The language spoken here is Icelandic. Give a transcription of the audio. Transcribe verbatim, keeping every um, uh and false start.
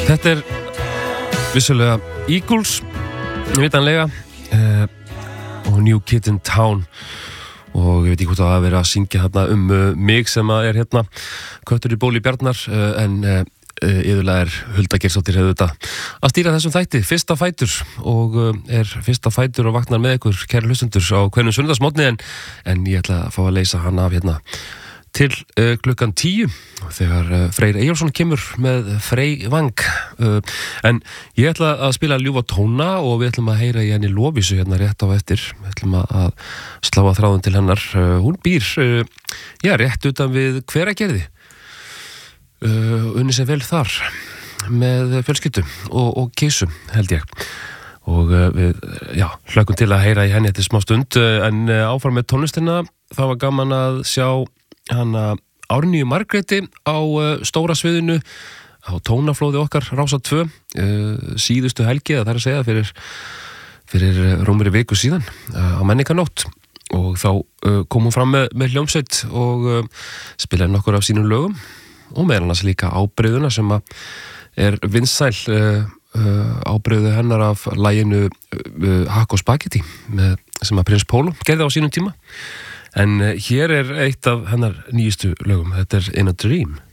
Þetta er vissulega Eagles, vitanlega, uh, og New Kid in Town, og ég veit ekki hvort það að vera að syngja hérna um uh, mig sem að er hérna köttur í bóli Bjarnar, uh, en uh, yfirlega er Hulda Geirsdóttir hefur þetta að stýra þessum þætti, fyrsta fætur, og uh, er fyrsta fætur og vaknar með ykkur, kæri hlustendur, á hvernig sunnudagsmorgni, en, en ég ætla að fá að leysa hann af hérna til uh, klukkan tíu þegar uh, Freyr Eyjólfsson kemur með Frey Vang, uh, en ég ætla að spila ljúfa tóna og við ætlum að heyra í henni Lovísu hérna rétt á eftir. Við ætlum að slá að þráðum til hennar. Uh, hún býr uh, já, rétt utan við Hveragerði, uh, unni sem vel þar með fjölskyldu og, og kísu held ég, og uh, við já, hlökkum til að heyra í henni eftir smá stund, uh, en uh, áfram með tónlistina. Það var gaman að sjá hana Árnýju Margréti á uh, stóra sviðinu á tónaflóði okkar Rása tvö uh, síðustu helgi, það er að segja fyrir, fyrir rúmri viku síðan uh, á menningarnótt, og þá uh, kom hún fram með, með hljómsveit og uh, spilaði nokkur af sínum lögum og meðal annars líka ábreiðuna sem að er vinsæl, uh, uh, ábreiðu hennar af laginu uh, Hakk og Spagetti með, sem að Prins Pólo gerði á sínum tíma. En hér er eitt af hennar nýjustu lögum, þetta er In a Dream.